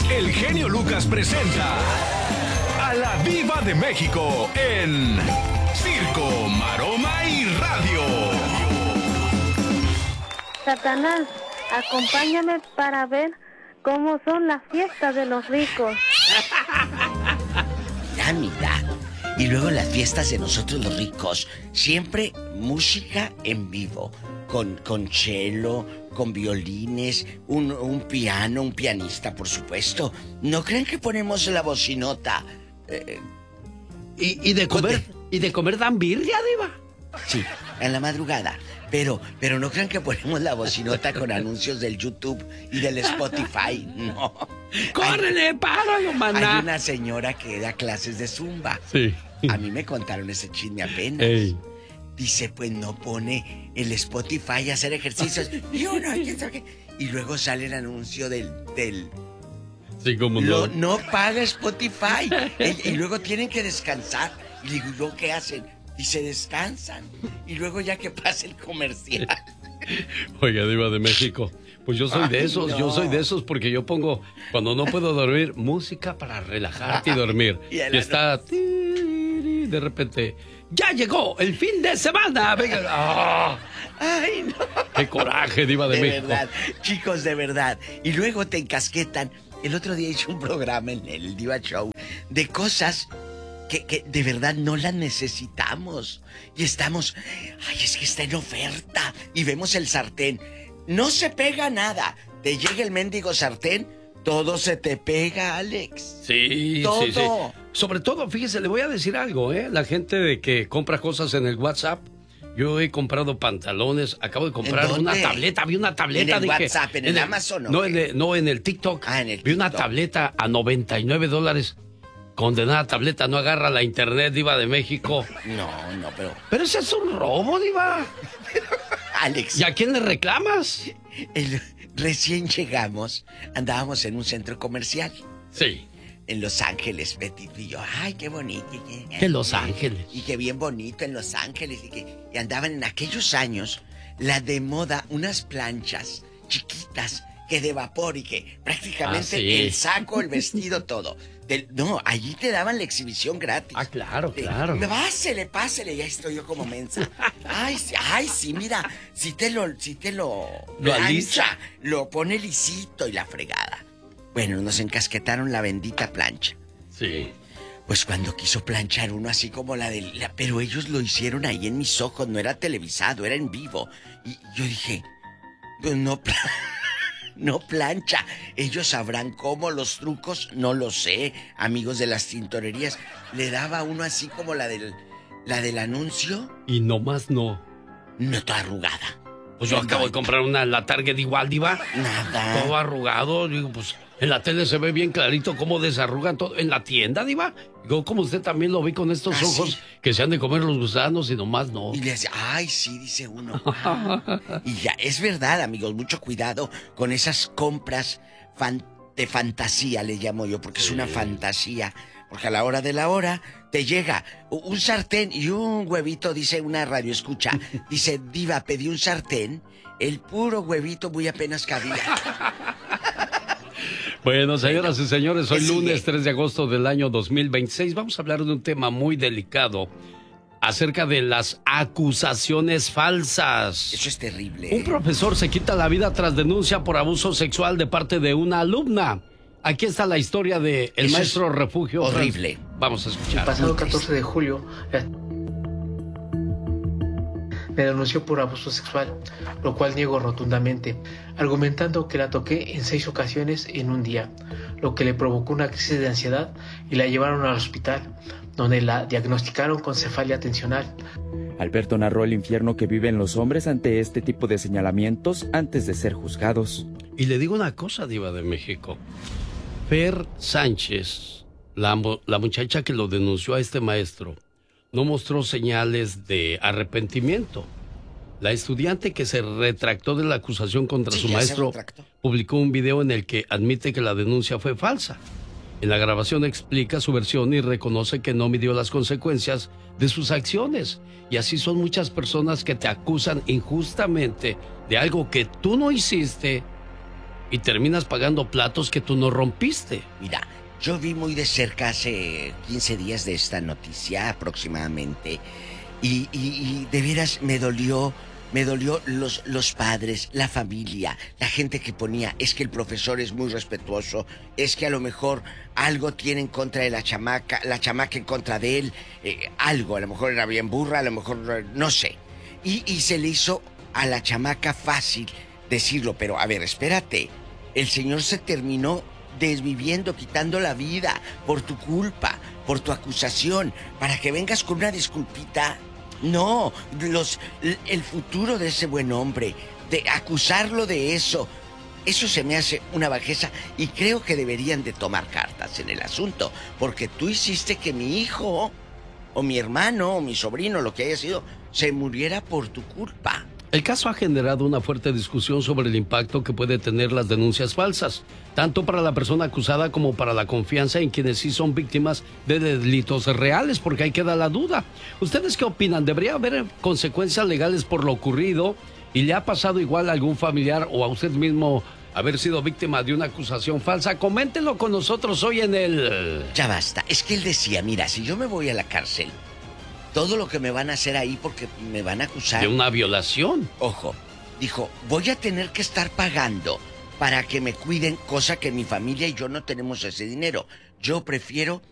el genio Lucas presenta a la Diva de México en Circo, Maroma y Radio. Satanás, acompáñame para ver cómo son las fiestas de los ricos. Ya, mira. Y luego las fiestas de nosotros los ricos. Siempre música en vivo. Con cello, con violines, un piano, un pianista, por supuesto. ¿No creen que ponemos la bocinota? ¿Y de comer dan birria, Diva? Sí, en la madrugada. Pero no crean que ponemos la bocinota con anuncios del YouTube y del Spotify. No. ¡Córrele, páralo, maná! Hay una señora que da clases de zumba. Sí. A mí me contaron ese chisme apenas. Ey. Dice, pues no pone el Spotify a hacer ejercicios. Y luego sale el anuncio del Sí, como no. No paga Spotify. Y luego tienen que descansar. Y digo, ¿y luego qué hacen? Y se descansan. Y luego ya que pasa el comercial. Oiga, Diva de México, pues yo soy de esos, no. yo soy de esos porque yo pongo, cuando no puedo dormir, música para relajarte y dormir. Y está... De repente, ¡ya llegó el fin de semana! Venga. ¡Oh! ¡Ay, no! ¡Qué coraje, Diva de México! De verdad, chicos, de verdad. Y luego te encasquetan. El otro día hice un programa en el Diva Show de cosas que de verdad no las necesitamos. Y estamos, ay, es que está en oferta. Y vemos el sartén. No se pega nada. Te llega el mendigo sartén, todo se te pega, Alex. Sí, todo. sí, sí. Sobre todo, fíjese, le voy a decir algo, ¿eh? La gente de que compra cosas en el WhatsApp. Yo he comprado pantalones, acabo de comprar una tableta, vi una tableta. ¿En el WhatsApp, en el Amazon? No, en el TikTok. Ah, en el vi una TikTok. tableta a $99. Condenada tableta, no agarra la internet, Diva de México. No, pero... Pero ese es un robo, Diva. Alex. ¿Y a quién le reclamas? Recién llegamos, andábamos en un centro comercial. Sí. En Los Ángeles, Betty y yo. Ay, qué bonito. ¿Qué Los Ángeles? Y qué bien bonito en Los Ángeles. Y andaban en aquellos años, la de moda, unas planchas chiquitas que de vapor y que prácticamente sí. El saco, el vestido, todo. No, allí te daban la exhibición gratis. Ah, claro, claro. Pásele, ya estoy yo como mensa. Ay, sí, mira, si te lo alisa, alisa, lo pone lisito y la fregada. Bueno, nos encasquetaron la bendita plancha. Sí. Pues cuando quiso planchar uno así como pero ellos lo hicieron ahí en mis ojos, no era televisado, era en vivo. Y yo dije, pues no plancha. Ellos sabrán cómo, los trucos, no lo sé. Amigos de las tintorerías, le daba uno así como la del anuncio. Y nomás no. No, toda arrugada. Pues yo acabo de comprar la Target igual, Diva. Nada. Todo arrugado. Digo, pues en la tele se ve bien clarito cómo desarrugan todo. En la tienda, Diva. Digo, como usted también lo vi con estos ojos ¿sí? Que se han de comer los gusanos y nomás no. Y le hace, ay, sí, dice uno. Y ya, es verdad, amigos, mucho cuidado con esas compras de fantasía, le llamo yo, porque es una fantasía. Porque a la hora de la hora te llega un sartén y un huevito, dice una radio escucha. Dice, Diva, pedí un sartén, el puro huevito muy apenas cabía. Bueno, señoras y señores, hoy ¿qué sigue? lunes 3 de agosto del año 2026 vamos a hablar de un tema muy delicado acerca de las acusaciones falsas. Eso es terrible. Un profesor se quita la vida tras denuncia por abuso sexual de parte de una alumna. Aquí está la historia de el Eso maestro Refugio. horrible. Vamos a escuchar. El pasado 14 de julio me denunció por abuso sexual, lo cual niego rotundamente, argumentando que la toqué en 6 ocasiones en un día, lo que le provocó una crisis de ansiedad y la llevaron al hospital, donde la diagnosticaron con cefalia tensional. Alberto narró el infierno que viven los hombres ante este tipo de señalamientos antes de ser juzgados. Y le digo una cosa, Diva de México. Fer Sánchez, la muchacha que lo denunció a este maestro, no mostró señales de arrepentimiento. La estudiante que se retractó de la acusación contra su maestro publicó un video en el que admite que la denuncia fue falsa. En la grabación explica su versión y reconoce que no midió las consecuencias de sus acciones. Y así son muchas personas que te acusan injustamente de algo que tú no hiciste y terminas pagando platos que tú no rompiste. Mira, yo vi muy de cerca hace 15 días de esta noticia aproximadamente y de veras me dolió los padres, la familia, la gente que ponía, es que el profesor es muy respetuoso, es que a lo mejor algo tiene en contra de la chamaca en contra de él, algo, a lo mejor era bien burra, a lo mejor no sé. Y se le hizo a la chamaca fácil decirlo, pero a ver, espérate, el señor se terminó desviviendo, quitando la vida por tu culpa, por tu acusación, para que vengas con una disculpita. No, el futuro de ese buen hombre, de acusarlo de eso se me hace una bajeza y creo que deberían de tomar cartas en el asunto, porque tú hiciste que mi hijo, o mi hermano, o mi sobrino, lo que haya sido, se muriera por tu culpa. El caso ha generado una fuerte discusión sobre el impacto que puede tener las denuncias falsas, tanto para la persona acusada como para la confianza en quienes sí son víctimas de delitos reales, porque ahí queda la duda. ¿Ustedes qué opinan? ¿Debería haber consecuencias legales por lo ocurrido? ¿Y le ha pasado igual a algún familiar o a usted mismo haber sido víctima de una acusación falsa? Coméntenlo con nosotros hoy en el... Ya basta, es que él decía, mira, si yo me voy a la cárcel, todo lo que me van a hacer ahí porque me van a acusar... ¿De una violación? Ojo, dijo, voy a tener que estar pagando para que me cuiden, cosa que mi familia y yo no tenemos ese dinero. Yo prefiero